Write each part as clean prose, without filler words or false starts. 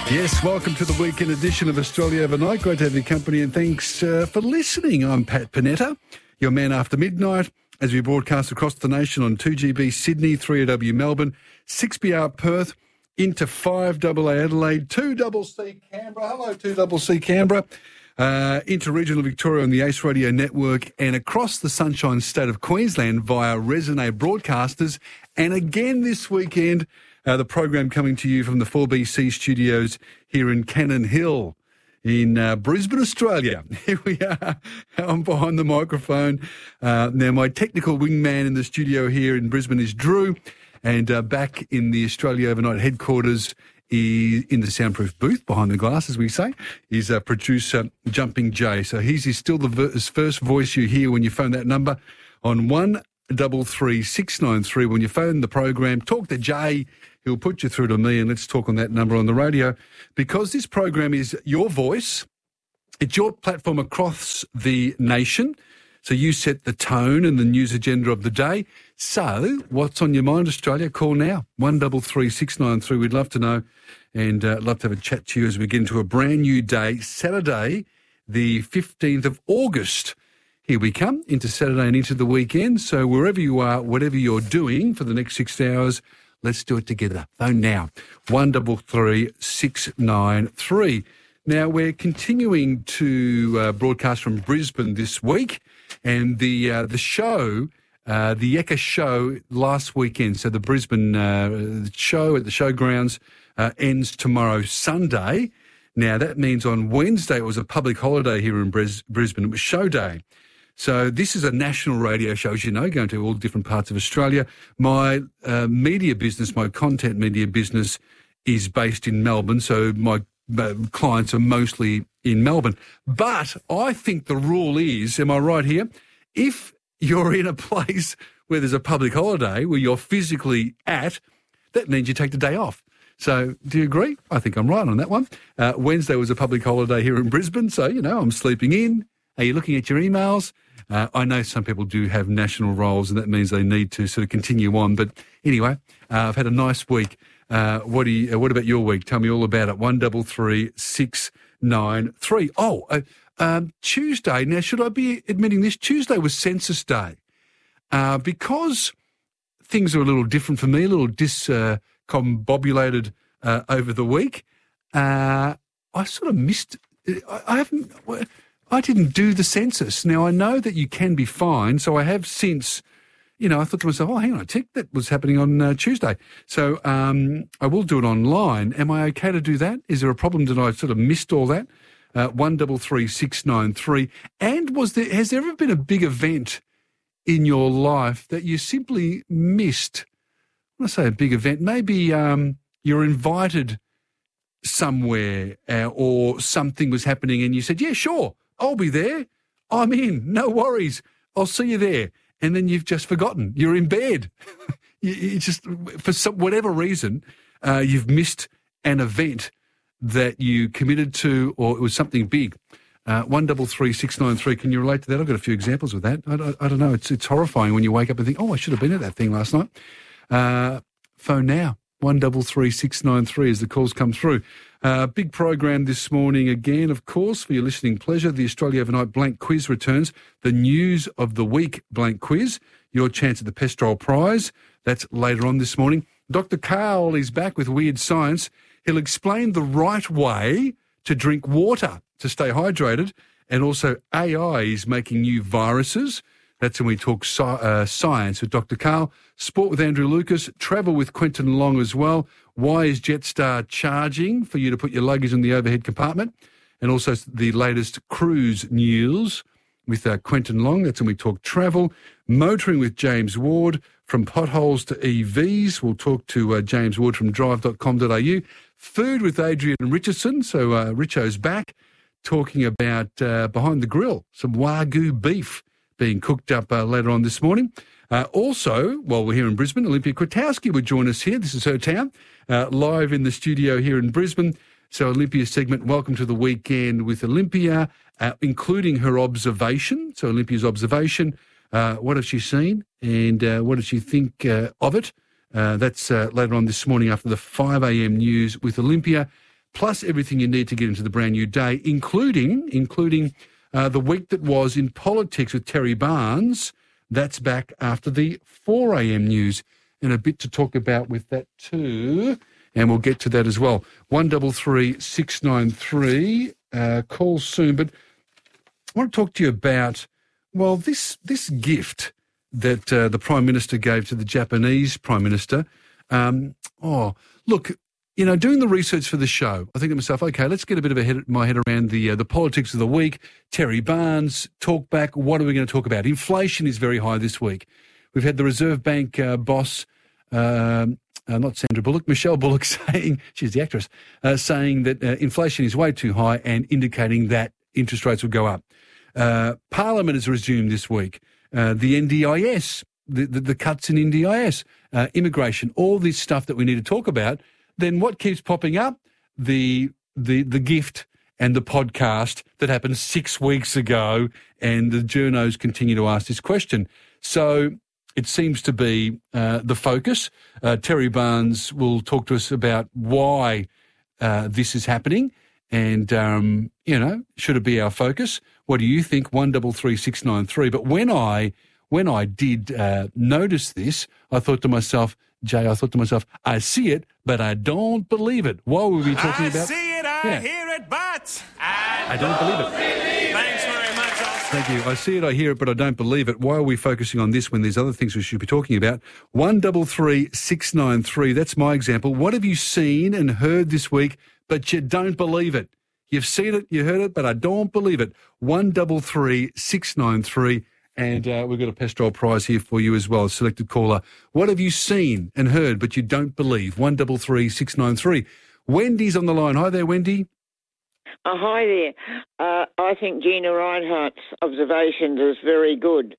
Yes, welcome to the weekend edition of Australia Overnight. Great to have your company and thanks for listening. I'm Pat Panetta, your man after midnight, as we broadcast across the nation on 2GB Sydney, 3AW Melbourne, 6BR Perth, into 5AA Adelaide, 2CC Canberra. Hello, 2CC Canberra. Into regional Victoria on the Ace Radio Network and across the Sunshine State of Queensland via Resonate Broadcasters. And again this weekend, the program coming to you from the 4BC studios here in Cannon Hill in Brisbane, Australia. Here we are. I'm behind the microphone. Now, my technical wingman in the studio here in Brisbane is Drew, and back in the Australia Overnight headquarters in the soundproof booth behind the glass, as we say, is producer Jumping Jay. So he's still the first voice you hear when you phone that number on 133693. When you phone the program, talk to Jay. He'll put you through to me, and let's talk on that number on the radio, because this program is your voice. It's your platform across the nation. So you set the tone and the news agenda of the day. So what's on your mind, Australia? Call now, 133693. We'd love to know, and love to have a chat to you as we get into a brand new day, Saturday, the 15th of August. Here we come, into Saturday and into the weekend. So wherever you are, whatever you're doing for the next 6 hours, let's do it together. Phone now, 133693. Now, we're continuing to broadcast from Brisbane this week, and the show, the Ekka show last weekend, so the Brisbane show at the showgrounds ends tomorrow, Sunday. Now, that means on Wednesday it was a public holiday here in Brisbane. It was show day. So this is a national radio show, as you know, going to all different parts of Australia. My media business, my content media business, is based in Melbourne, so my clients are mostly in Melbourne. But I think the rule is, am I right here, if you're in a place where there's a public holiday, where you're physically at, that means you take the day off. So do you agree? I think I'm right on that one. Wednesday was a public holiday here in Brisbane, so, you know, I'm sleeping in. Are you looking at your emails? I know some people do have national roles, and that means they need to sort of continue on. But anyway, I've had a nice week. What about your week? Tell me all about it. 133693. Tuesday. Now, should I be admitting this? Tuesday was Census Day. Because things are a little different for me, a little discombobulated over the week. I sort of missed. I didn't do the census. Now, I know that you can be fined, so I have since, I thought to myself, hang on a tick, that was happening on Tuesday. So I will do it online. Am I okay to do that? Is there a problem that I sort of missed all that? 133693. And has there ever been a big event in your life that you simply missed? When I say a big event, maybe you're invited somewhere or something was happening and you said, yeah, sure, I'll be there. I'm in. No worries. I'll see you there. And then you've just forgotten. You're in bed. you just, for whatever reason, you've missed an event that you committed to, or it was something big. 133693. Can you relate to that? I've got a few examples of that. I don't know. It's horrifying when you wake up and think, I should have been at that thing last night. Phone now. 133693 as the calls come through. Big program this morning again, of course, for your listening pleasure. The Australia Overnight Blank Quiz returns. The News of the Week Blank Quiz. Your chance at the Pestrol Prize. That's later on this morning. Dr. Karl is back with Weird Science. He'll explain the right way to drink water to stay hydrated. And also AI is making new viruses. That's when we talk science with Dr. Karl. Sport with Andrew Lucas. Travel with Quentin Long as well. Why is Jetstar charging for you to put your luggage in the overhead compartment? And also the latest cruise news with Quentin Long. That's when we talk travel. Motoring with James Ward. From potholes to EVs. We'll talk to James Ward from drive.com.au. Food with Adrian Richardson. So Richo's back talking about Behind the Grill. Some Wagyu beef being cooked up later on this morning. Also, while we're here in Brisbane, Olympia Kwiatkowski would join us here. This is her town, live in the studio here in Brisbane. So Olympia's segment, Welcome to the Weekend with Olympia, including her observation. So Olympia's observation, what has she seen and what does she think of it? That's later on this morning after the 5 a.m. news with Olympia. plus everything you need to get into the brand new day, including the week that was in politics with Terry Barnes. That's back after the 4 a.m. news, and a bit to talk about with that too, and we'll get to that as well. 133 693, call soon, but I want to talk to you about, well, this gift that the Prime Minister gave to the Japanese Prime Minister. Look, doing the research for the show, I think to myself, okay, let's get a bit of my head around the politics of the week. Terry Barnes, talk back. What are we going to talk about? Inflation is very high this week. We've had the Reserve Bank boss, not Sandra Bullock, Michelle Bullock saying, she's the actress, saying that inflation is way too high and indicating that interest rates will go up. Parliament has resumed this week. The NDIS, the cuts in NDIS, immigration, all this stuff that we need to talk about. Then what keeps popping up? The gift and the podcast that happened 6 weeks ago, and the journos continue to ask this question. So it seems to be the focus. Terry Barnes will talk to us about why this is happening and, should it be our focus? What do you think? 133 693. But when I did notice this, I thought to myself, Jay, I see it, but I don't believe it. What were we talking about? I see it, I hear it, but I don't believe it. Thanks very much. Thank you. I see it, I hear it, but I don't believe it. Why are we focusing on this when there's other things we should be talking about? 133 693. That's my example. What have you seen and heard this week, but you don't believe it? You've seen it, you heard it, but I don't believe it. 133 693. And we've got a Pestrol prize here for you as well, selected caller. What have you seen and heard but you don't believe? 133 693. Wendy's on the line. Hi there, Wendy. Hi there. I think Gina Rinehart's observations is very good.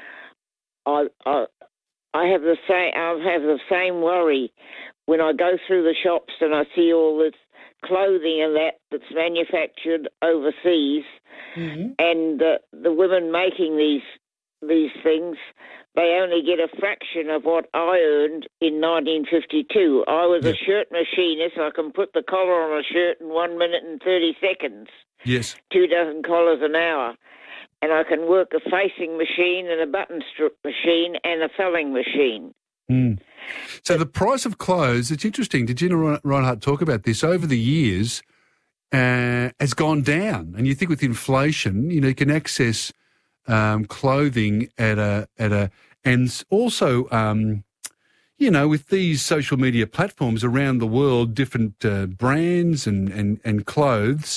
I have the same worry when I go through the shops and I see all this clothing and that's manufactured overseas, and the women making these things, they only get a fraction of what I earned in 1952. I was a shirt machinist. I can put the collar on a shirt in 1 minute and 30 seconds. Yes. 24 collars an hour. And I can work a facing machine and a button strip machine and a felling machine. So the price of clothes, it's interesting. Did Gina Reinhardt talk about this? Over the years has gone down. And you think with inflation, you can access clothing and also, with these social media platforms around the world, different brands and clothes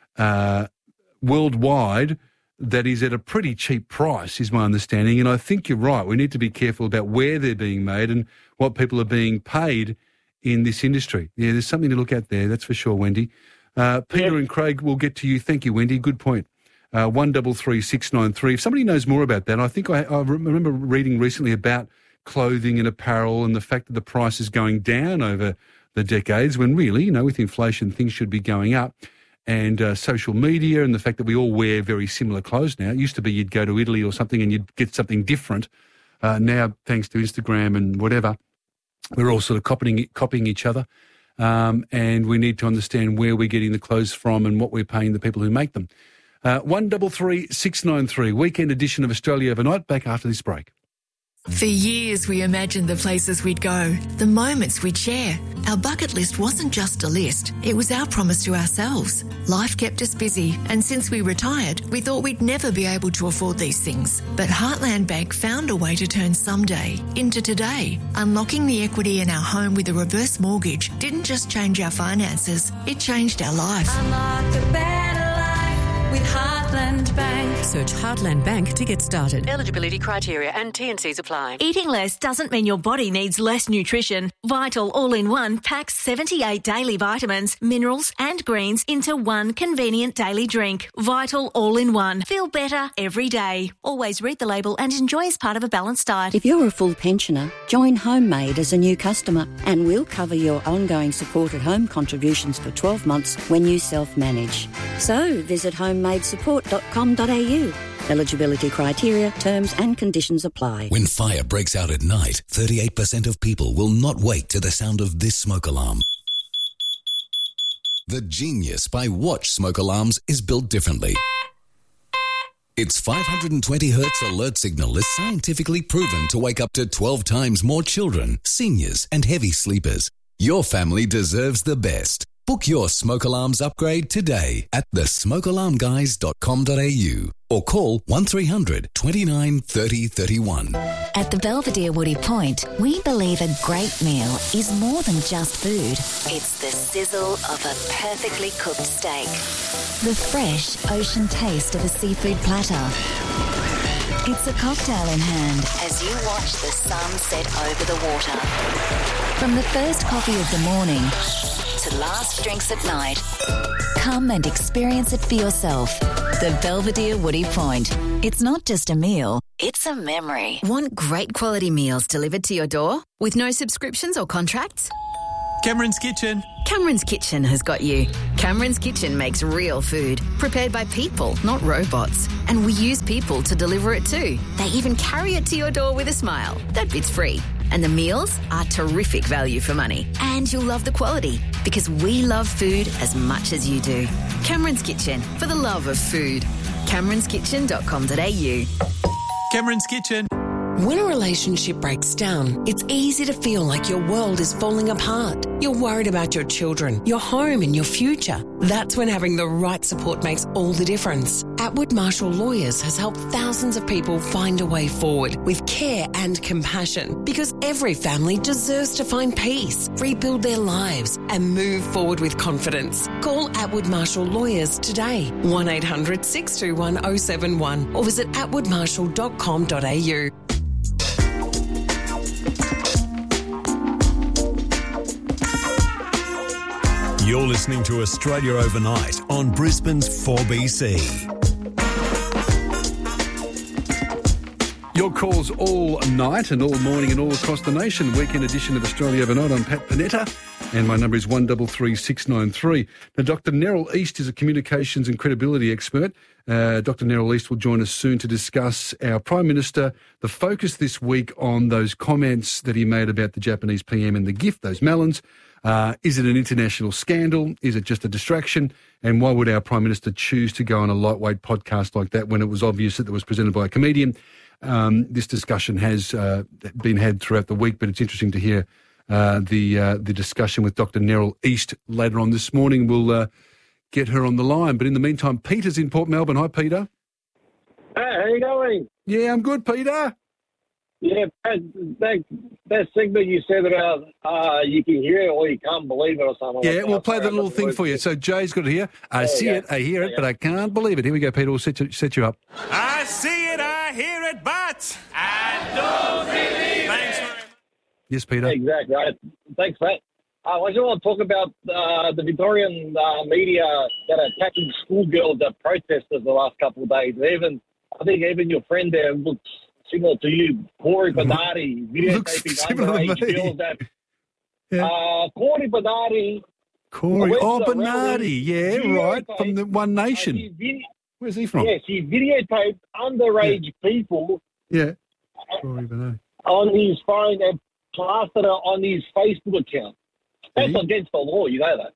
worldwide, that is at a pretty cheap price, is my understanding. And I think you're right. We need to be careful about where they're being made and what people are being paid in this industry. Yeah, there's something to look at there, that's for sure, Wendy. Peter and Craig, we'll get to you. Thank you, Wendy. Good point. 133 693. If somebody knows more about that, I think I remember reading recently about clothing and apparel and the fact that the price is going down over the decades when really, with inflation, things should be going up. And social media and the fact that we all wear very similar clothes now. It used to be you'd go to Italy or something and you'd get something different. Now, thanks to Instagram and whatever, we're all sort of copying each other. And we need to understand where we're getting the clothes from and what we're paying the people who make them. 133 693, weekend edition of Australia Overnight, back after this break. For years, we imagined the places we'd go, the moments we'd share. Our bucket list wasn't just a list, it was our promise to ourselves. Life kept us busy, and since we retired, we thought we'd never be able to afford these things. But Heartland Bank found a way to turn someday into today. Unlocking the equity in our home with a reverse mortgage didn't just change our finances, it changed our life. Unlock a better life with Heartland Bank. Search Heartland Bank to get started. Eligibility criteria and T&Cs apply. Eating less doesn't mean your body needs less nutrition. Vital All-in-One packs 78 daily vitamins, minerals and greens into one convenient daily drink. Vital All-in-One. Feel better every day. Always read the label and enjoy as part of a balanced diet. If you're a full pensioner, join Homemade as a new customer and we'll cover your ongoing support at home contributions for 12 months when you self-manage. So visit homemadesupport.com.au. Eligibility criteria, terms and conditions apply. When fire breaks out at night, 38% of people will not wake to the sound of this smoke alarm. The genius by Watch Smoke Alarms is built differently. Its 520 Hz alert signal is scientifically proven to wake up to 12 times more children, seniors and heavy sleepers. Your family deserves the best. Book your smoke alarms upgrade today at thesmokealarmguys.com.au or call 1300 29 30 31. At the Belvedere Woody Point, we believe a great meal is more than just food. It's the sizzle of a perfectly cooked steak, the fresh ocean taste of a seafood platter. It's a cocktail in hand as you watch the sun set over the water. From the first coffee of the morning to last drinks at night, come and experience it for yourself. The Belvedere Woody Point. It's not just a meal, it's a memory. Want great quality meals delivered to your door with no subscriptions or contracts? Cameron's Kitchen. Cameron's Kitchen has got you. Cameron's Kitchen makes real food, prepared by people, not robots. And we use people to deliver it too. They even carry it to your door with a smile. That bit's free. And the meals are terrific value for money. And you'll love the quality, because we love food as much as you do. Cameron's Kitchen, for the love of food. Cameron'sKitchen.com.au. Cameron's Kitchen. When a relationship breaks down, it's easy to feel like your world is falling apart. You're worried about your children, your home and your future. That's when having the right support makes all the difference. Atwood Marshall Lawyers has helped thousands of people find a way forward with care and compassion, because every family deserves to find peace, rebuild their lives and move forward with confidence. Call Atwood Marshall Lawyers today, 1800 621 071 or visit atwoodmarshall.com.au. You're listening to Australia Overnight on Brisbane's 4BC. Your calls all night and all morning and all across the nation. Weekend edition of Australia Overnight. I'm Pat Panetta and my number is 133693. Now, Dr. Neril East is a communications and credibility expert. Dr. Neril East will join us soon to discuss our Prime Minister, the focus this week on those comments that he made about the Japanese PM and the gift, those melons. Is it an international scandal? Is it just a distraction? And why would our Prime Minister choose to go on a lightweight podcast like that when it was obvious that it was presented by a comedian? This discussion has been had throughout the week, but it's interesting to hear the discussion with Dr. Neril East later on this morning. We'll get her on the line. But in the meantime, Peter's in Port Melbourne. Hi, Peter. Hey, how you going? Yeah, I'm good, Peter. Yeah, that segment you said about you can hear it or you can't believe it or something. Yeah, we'll play the little thing for you. So Jay's got to hear. I see it, I hear it, but I can't believe it. Here we go, Peter. We'll set you up. I see it, I hear it, but I don't believe it. Thanks very much. Yes, Peter. Exactly. Thanks, Pat. I just want to talk about the Victorian media that are attacking schoolgirls that protested the last couple of days. I think even your friend there looks similar to you, Corey Bernardi, videotaping underage girls that... Yeah. Corey Bernardi... Bernardi, yeah, right, from the One Nation. Where's he from? Yes, he videotaped underage people... Yeah, Corey Bernardi. ...on his phone and plastered it on his Facebook account. That's against the law, you know that.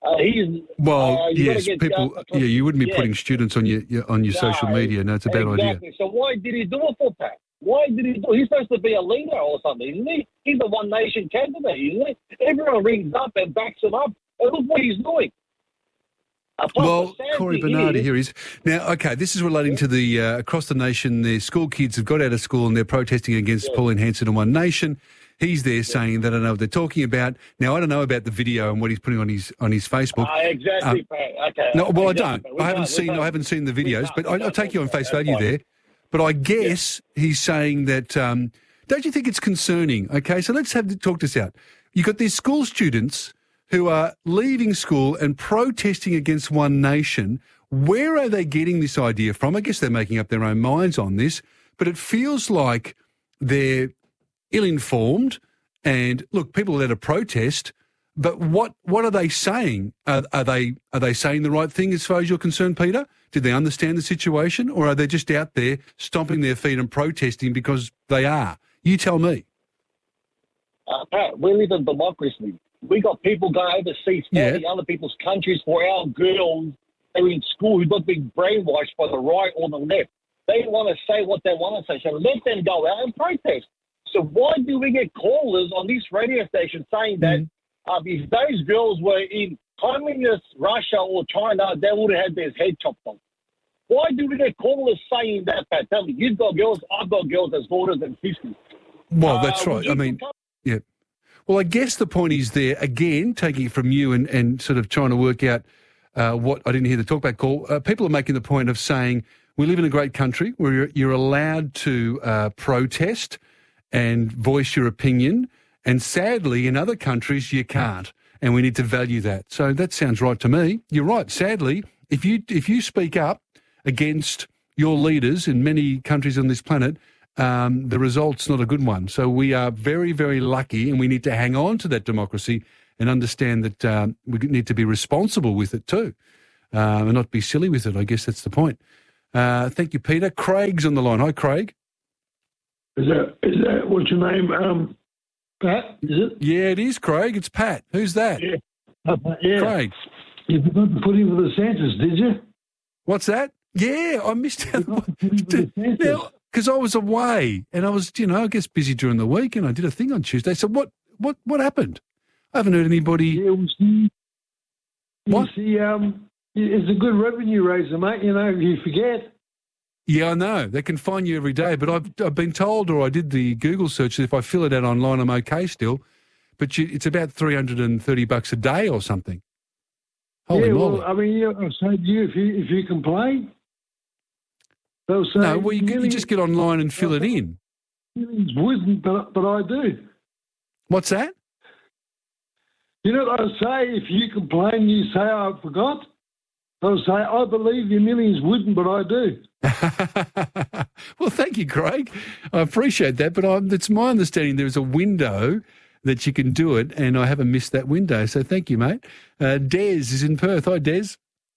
Yes, people. You wouldn't be putting students on your social media. No, it's a bad idea. So why did he do it for, Pat? Why did he do it? He's supposed to be a leader or something, isn't he? He's a One Nation candidate, isn't he? Everyone rings up and backs him up. And look what he's doing. Well, Corey Bernardi here is. Now, okay, this is relating to the, across the nation, the school kids have got out of school and they're protesting against Pauline Hanson and One Nation. He's there saying that I don't know what they're talking about. Now, I don't know about the video and what he's putting on his Facebook. Exactly, okay. No, well, exactly. I don't. I haven't seen the videos, but I'll take you on face value there. But I guess he's saying that, don't you think it's concerning? Okay, so let's talk this out. You've got these school students who are leaving school and protesting against One Nation. Where are they getting this idea from? I guess they're making up their own minds on this, but it feels like they're ill-informed. And look, people are at a protest, but what are they saying? Are they saying the right thing as far as you're concerned, Peter? Did they understand the situation, or are they just out there stomping their feet and protesting because they are? You tell me. Pat, we live in democracy. We got people going overseas fighting other people's countries for our girls who are in school who've not been brainwashed by the right or the left. They want to say what they want to say, so let them go out and protest. So why do we get callers on this radio station saying that if those girls were in communist Russia or China, they would have had their head chopped off? Why do we get callers saying that, Pat? Tell me, you've got girls, I've got girls as daughters and sisters. Well, that's right. I mean, yeah. Well, I guess the point is there, again, taking it from you and sort of trying to work out what I didn't hear the talkback call. People are making the point of saying we live in a great country where you're allowed to protest and voice your opinion, and sadly, in other countries, you can't, and we need to value that. So that sounds right to me. You're right. Sadly, if you speak up against your leaders in many countries on this planet, the result's not a good one. So we are very, very lucky, and we need to hang on to that democracy and understand that we need to be responsible with it too, and not be silly with it. I guess that's the point. Thank you, Peter. Craig's on the line. Hi, Craig. Is that what's your name? Pat, is it? Yeah, it is, Craig. It's Pat. Who's that? Yeah. Craig. You forgot to put in for the Santas, did you? What's that? Yeah, I missed out. Because I was away and I was, I guess busy during the week, and I did a thing on Tuesday. So what happened? I haven't heard anybody. Yeah, what? It's a good revenue raiser, mate. If you forget. Yeah, I know. They can find you every day, but I've been told, or I did the Google search, that if I fill it out online, I'm okay still. But it's about $330 a day or something. Holy moly. Well, I mean, I'll say to you, if you complain, they'll say... No, well, you just get online and fill it in. Wouldn't, but I do. What's that? You know what I'll say? If you complain, you say, I forgot. They'll say, I believe your millions wouldn't, but I do. Well, thank you, Craig. I appreciate that, but it's my understanding there's a window that you can do it, and I haven't missed that window, so thank you, mate. Des is in Perth. Hi, Des.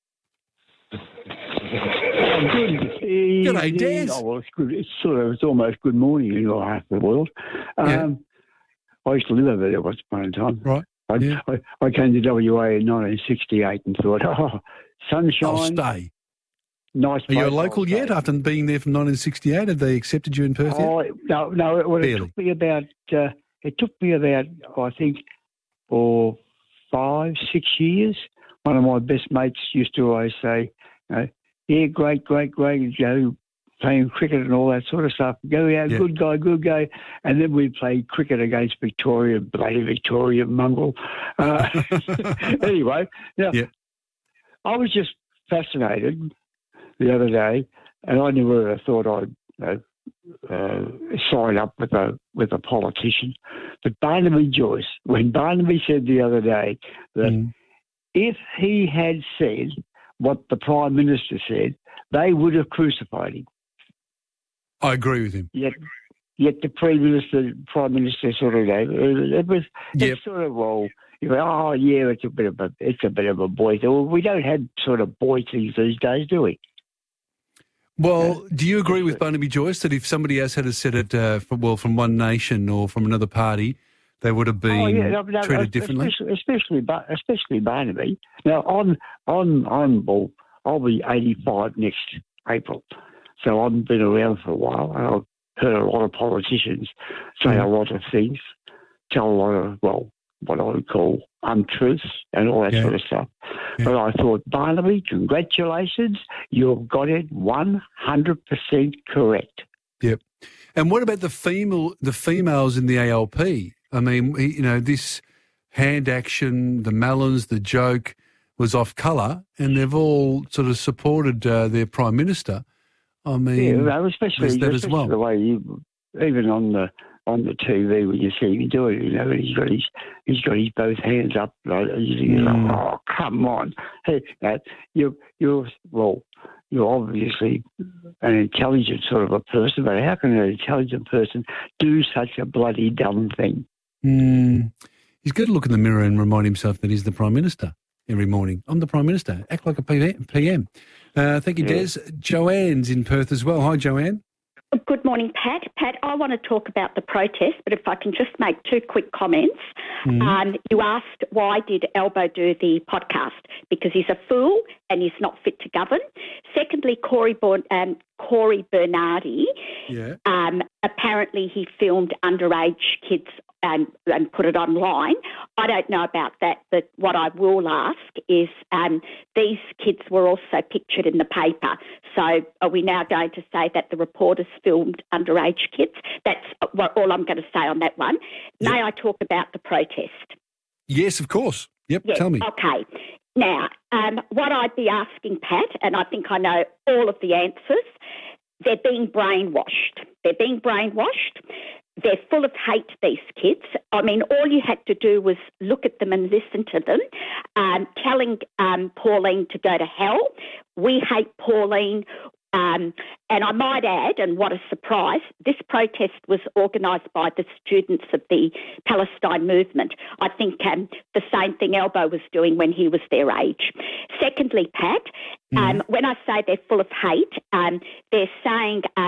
G'day, Des. Oh, well, it's good. It's almost good morning in your half of the world. I used to live over there once upon a time. Right. I came to WA in 1968 and thought, sunshine. I'll stay. Nice. Are you a local yet after being there from 1968? Have they accepted you in Perth yet? No. It took me about, I think, for 5-6 years. One of my best mates used to always say, yeah, great, playing cricket and all that sort of stuff. Go out, good guy. And then we'd play cricket against Victoria, bloody Victoria, mongrel. Anyway, I was just fascinated the other day, and I never thought I'd sign up with a politician. But Barnaby Joyce, when Barnaby said the other day that if he had said what the Prime Minister said, they would have crucified him. I agree with him. Yet the Prime Minister sort of gave it was sort of it's a bit of a boy thing. Well, we don't have sort of boy things these days, do we? Well, do you agree with Barnaby Joyce that if somebody else had said it from One Nation or from another party, they would have been treated differently? Especially Barnaby. Now, I'll be 85 next April, so I've been around for a while, and I've heard a lot of politicians say a lot of things, tell a lot of, what I would call untruths and all that sort of stuff. Yeah. But I thought, Barnaby, congratulations, you've got it 100% correct. Yep. And what about the females in the ALP? I mean, this hand action, the Mallons, the joke was off colour, and they've all sort of supported their Prime Minister. I mean, especially that as well. The way even on the TV when you see him do it, he's got his both hands up. Oh, come on! Hey, you're obviously an intelligent sort of a person, but how can an intelligent person do such a bloody dumb thing? He's got to look in the mirror and remind himself that he's the Prime Minister every morning. I'm the Prime Minister. Act like a PM. Thank you, Des. Joanne's in Perth as well. Hi, Joanne. Good morning, Pat. Pat, I want to talk about the protest, but if I can just make 2 quick comments. You asked why did Albo do the podcast? Because he's a fool and he's not fit to govern. Secondly, Corey Bernardi, apparently he filmed underage kids and put it online. I don't know about that, but what I will ask is these kids were also pictured in the paper. So are we now going to say that the reporters filmed underage kids? That's all I'm going to say on that one. Yep. May I talk about the protest? Yes, of course. Yep, Yes, tell me. Okay. Now, what I'd be asking, Pat, and I think I know all of the answers, they're being brainwashed. They're full of hate, these kids. I mean, all you had to do was look at them and listen to them, telling Pauline to go to hell. We hate Pauline. And I might add, and what a surprise, this protest was organised by the students of the Palestine movement. I think the same thing Albo was doing when he was their age. Secondly, Pat, when I say they're full of hate, they're saying